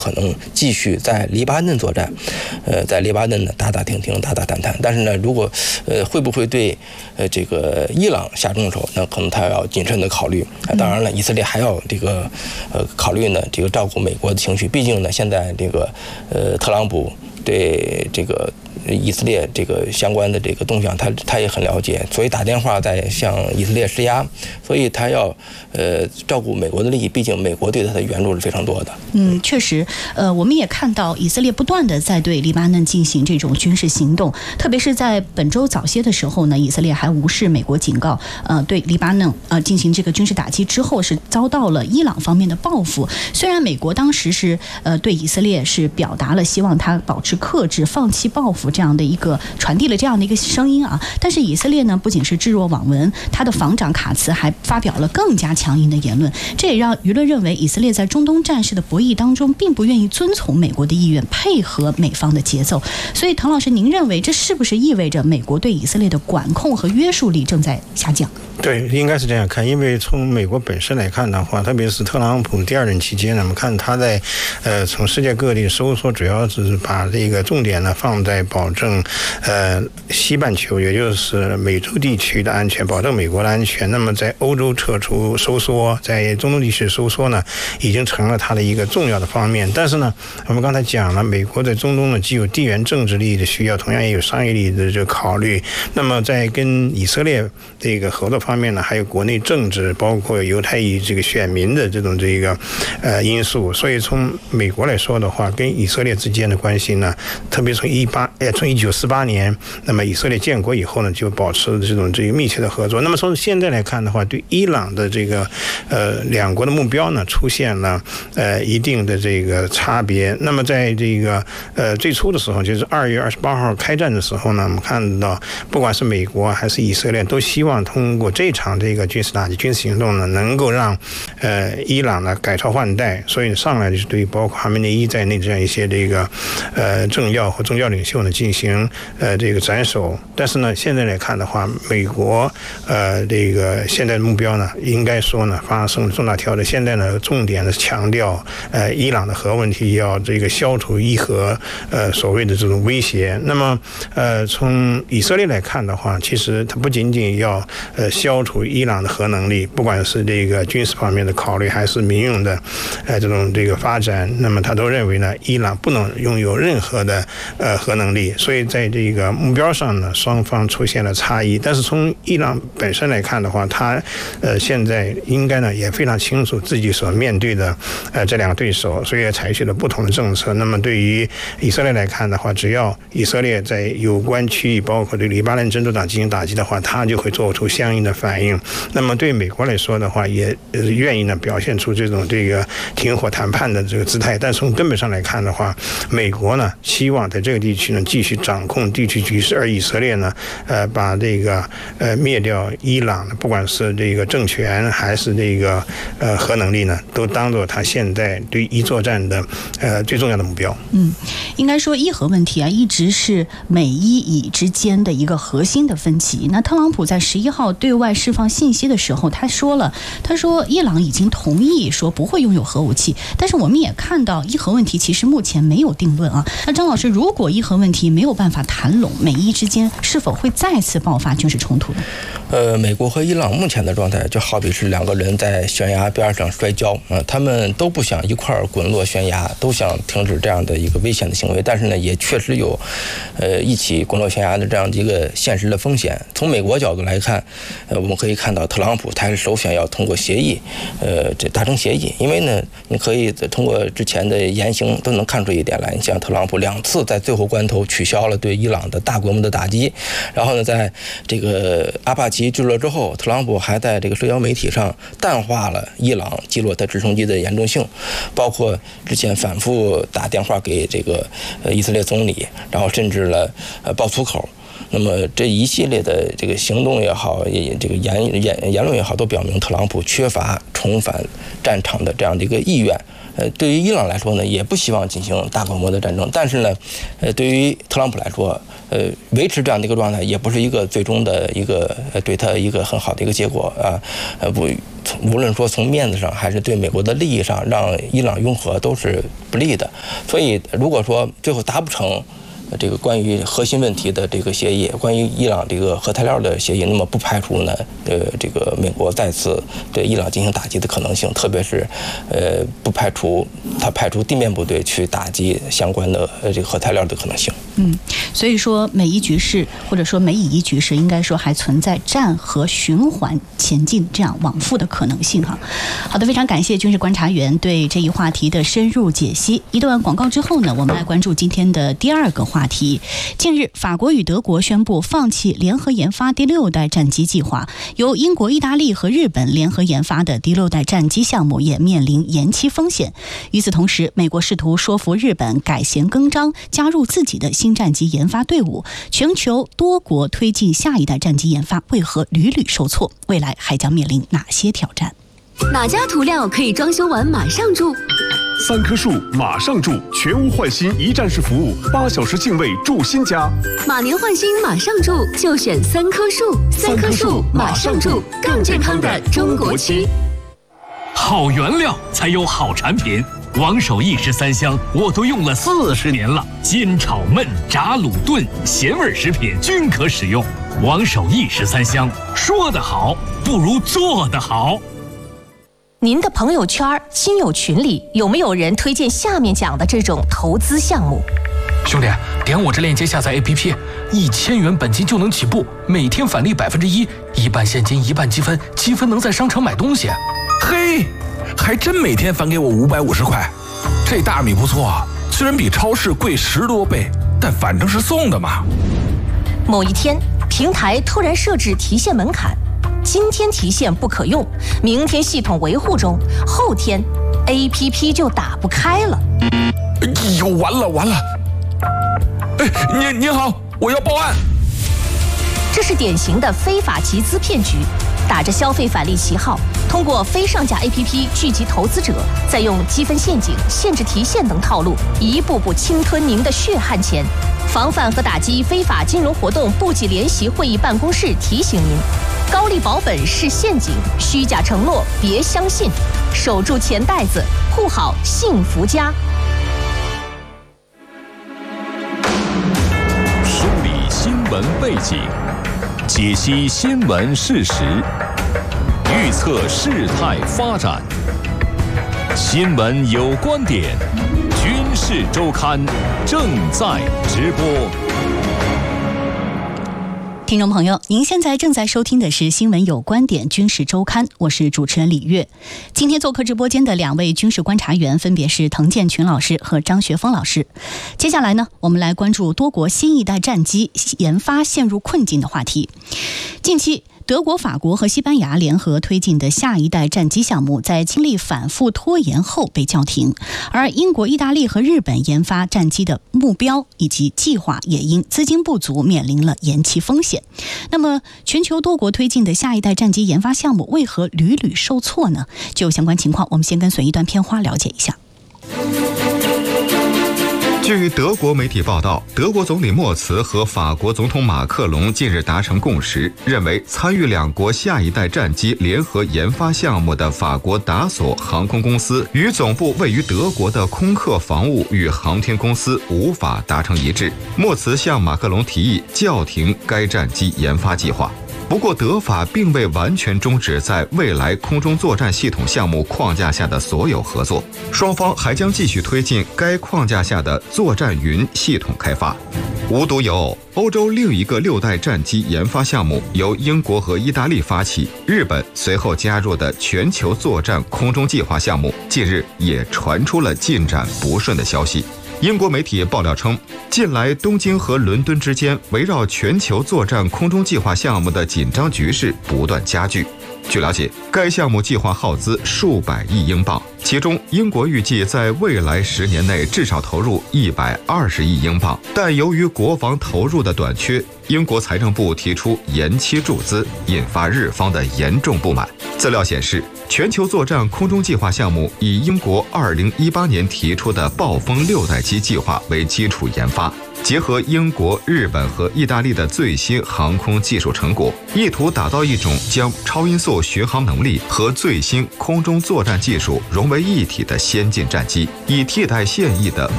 可能继续在黎巴嫩作战，在黎巴嫩呢打打停停、打打谈谈。但是呢，如果会不会对这个伊朗下重手，那可能他要谨慎的考虑。当然了，以色列还要这个考虑呢，这个照顾美国的情绪。毕竟呢，现在这个特朗普对这个以色列这个相关的这个动向，他也很了解，所以打电话在向以色列施压，所以他要照顾美国的利益，毕竟美国对他的援助是非常多的。 确实，我们也看到以色列不断的在对黎巴嫩进行这种军事行动，特别是在本周早些的时候呢，以色列还无视美国警告，对黎巴嫩进行这个军事打击之后，是遭到了伊朗方面的报复。虽然美国当时是对以色列是表达了希望他保持克制、放弃报复这样的一个传递了这样的一个声音啊，但是以色列呢不仅是置若罔闻，他的防长卡茨还发表了更加强硬的言论，这也让舆论认为以色列在中东战事的博弈当中并不愿意遵从美国的意愿，配合美方的节奏。所以唐老师，您认为这是不是意味着美国对以色列的管控和约束力正在下降？ 对，应该是这样看，因为从美国本身来看的话，特别是特朗普第二任期间呢，我们看他在从世界各地收缩，主要是把这个重点呢放在保证西半球，也就是美洲地区的安全，保证美国的安全。那么在欧洲撤出收缩，在中东地区收缩呢，已经成了他的一个重要的方面。但是呢，我们刚才讲了，美国在中东呢既有地缘政治利益的需要，同样也有商业利益的这个考虑。那么在跟以色列这个合作方面呢，还有国内政治，包括犹太裔这个选民的这个因素。所以从美国来说的话，跟以色列之间的关系呢，特别从1948年，那么以色列建国以后呢，就保持这个密切的合作。那么从现在来看的话，对伊朗的这个两国的目标呢，出现了一定的这个差别。那么在这个最初的时候，就是2月28号开战的时候呢，我们看到不管是美国还是以色列，都希望通过这场这个军事打击、军事行动呢，能够让伊朗呢改朝换代。所以上来就是对包括哈梅内伊在内这样一些这个政要和宗教领袖呢进行这个斩首。但是呢，现在来看的话，美国这个现在的目标呢，应该说呢发生了重大调整。现在呢，重点的强调伊朗的核问题，要这个消除伊核所谓的这种威胁。那么从以色列来看的话，其实它不仅仅要消除伊朗的核能力，不管是这个军事方面的考虑，还是民用的这个发展，那么他都认为呢，伊朗不能拥有任何的核能力。所以在这个目标上呢，双方出现了差异。但是从伊朗本身来看的话，他现在应该呢也非常清楚自己所面对的这两个对手，所以也采取了不同的政策。那么对于以色列来看的话，只要以色列在有关区域，包括对黎巴嫩真主党进行打击的话，他就会做出相应的反应。那么对美国来说的话，也愿意呢表现出这个停火谈判的这个姿态。但从根本上来看的话，美国呢希望在这个地区呢继续掌控地区局势，而以色列呢把这个灭掉伊朗，不管是这个政权还是这个核能力呢，都当做他现在对伊作战的最重要的目标。 应该说伊核问题啊，一直是美伊以之间的一个核心的分歧。那特朗普在11号对外释放信息的时候，他说伊朗已经同意说不会拥有核武器，但是我们也看到伊核问题其实目前没有定论啊。那张老师，如果伊核问题没有办法谈拢，美伊之间是否会再次爆发军事冲突呢？ 美国和伊朗目前的状态就好比是两个人在悬崖边上摔跤，他们都不想一块儿滚落悬崖，都想停止这样的一个危险的行为，但是呢，也确实有一起滚落悬崖的这样的一个现实的风险。从美国角度来看，我们可以看到特朗普他是首选要通过协议，这达成协议，因为呢，你可以通过之前的言行都能看出一点来。你像特朗普2次在最后关头取消了对伊朗的大规模的打击，然后呢，在这个阿帕奇坠落之后，特朗普还在这个社交媒体上淡化了伊朗击落他直升机的严重性，包括之前反复打电话给这个以色列总理，然后甚至了爆粗口。 那么这一系列的这个行动也好，这个言论也好，都表明特朗普缺乏重返战场的这样的一个意愿。对于伊朗来说呢，也不希望进行大规模的战争，但是呢，对于特朗普来说，维持这样的一个状态也不是一个最终的一个对他一个很好的一个结果啊，无论说从面子上还是对美国的利益上，让伊朗拥核都是不利的。所以，如果说最后达不成这个关于核心问题的这个协议，关于伊朗这个核材料的协议，那么不排除呢，这个美国再次对伊朗进行打击的可能性，特别是，不排除派出地面部队去打击相关的这个核材料的可能性。 所以说美伊局势或者说美以伊局势，应该说还存在战和循环前进这样往复的可能性哈。好的，非常感谢军事观察员对这一话题的深入解析。一段广告之后呢，我们来关注今天的第二个话题。近日，法国与德国宣布放弃联合研发第6代战机计划，由英国、意大利和日本联合研发的第6代战机项目也面临延期风险。与此同时，美国试图说服日本改弦更张，加入自己的新战机研发队伍。全球多国推进下一代战机研发，为何屡屡受挫？未来还将面临哪些挑战？ 哪家涂料可以装修完马上住 ？3棵树马上住，全屋换新一站式服务，8小时净位住新家。 马年换新马上住，就选3棵树。3棵树马上住，更健康的中国漆。 好原料才有好产品。王守义13香我都用了40年了，煎炒焖炸卤炖咸味食品均可使用。王守义13香，说得好不如做得好。 您的朋友圈、亲友群里有没有人推荐下面讲的这种投资项目？ 兄弟，点我这链接下载 APP，1000元本金就能起步，每天返利1%，一半现金一半积分，积分能在商场买东西。 嘿，还真每天返给我550块，这大米不错啊，虽然比超市贵10多倍，但反正是送的嘛。 某一天，平台突然设置提现门槛。今天提现不可用，明天系统维护中，后天 APP 就打不开了。 哎呦，完了！哎，您好，我要报案。 这是典型的非法集资骗局，打着消费返利旗号，通过非上架 APP 聚集投资者，再用积分陷阱、限制提现等套路，一步步侵吞您的血汗钱。防范和打击非法金融活动部级联席会议办公室提醒您：高利保本是陷阱，虚假承诺别相信，守住钱袋子，护好幸福家。 梳理新闻背景，解析新闻事实，预测事态发展。新闻有观点，军事周刊正在直播。 听众朋友，您现在正在收听的是《新闻有观点·军事周刊》，我是主持人李月。今天做客直播间的2位军事观察员分别是滕建群老师和张学峰老师。接下来呢，我们来关注多国新一代战机研发陷入困境的话题。近期，德国、法国和西班牙联合推进的下一代战机项目在经历反复拖延后被叫停，而英国、意大利和日本研发战机的目标以及计划也因资金不足面临了延期风险。那么，全球多国推进的下一代战机研发项目为何屡屡受挫呢？就相关情况，我们先跟随一段片花了解一下。 据德国媒体报道，德国总理默茨和法国总统马克龙近日达成共识，认为参与2国下一代战机联合研发项目的法国达索航空公司与总部位于德国的空客防务与航天公司无法达成一致。默茨向马克龙提议叫停该战机研发计划。不过，德法并未完全终止在未来空中作战系统项目框架下的所有合作，双方还将继续推进该框架下的作战云系统开发。无独有偶，欧洲另一个6代战机研发项目由英国和意大利发起，日本随后加入的全球作战空中计划项目，近日也传出了进展不顺的消息。英国媒体爆料称，近来东京和伦敦之间围绕全球作战空中计划项目的紧张局势不断加剧。 据了解，该项目计划耗资数百亿英镑，其中英国预计在未来10年内至少投入120亿英镑，但由于国防投入的短缺，英国财政部提出延期注资，引发日方的严重不满。资料显示，全球作战空中计划项目以英国2018年提出的暴风6代机计划为基础研发，结合英国、日本和意大利的最新航空技术成果，意图打造一种将超音速巡航能力和最新空中作战技术融为一体的先进战机，以替代现役的